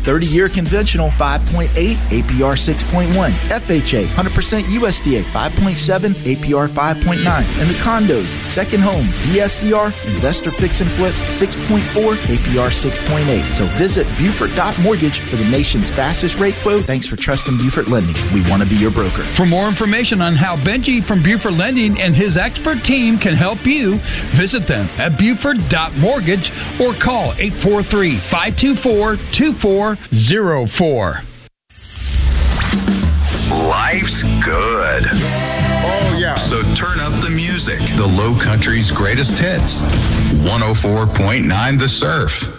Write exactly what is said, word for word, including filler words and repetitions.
thirty-year conventional five point eight, A P R six point one. F H A, one hundred percent U S D A five point seven, A P R five point nine. And the condos, second home, D S C R, investor fix and flips six point four, A P R six point eight. So visit Buford dot mortgage for the nation's fastest rate quote. Thanks for trusting Buford Lending. We want to be your broker. For more information on how Benji from Buford Lending and his expert team can help you, visit them at Buford dot mortgage or call eight four three, five two four, two four zero four. Life's good. Oh, yeah. So turn up the music. The Low Country's greatest hits. one oh four point nine The Surf.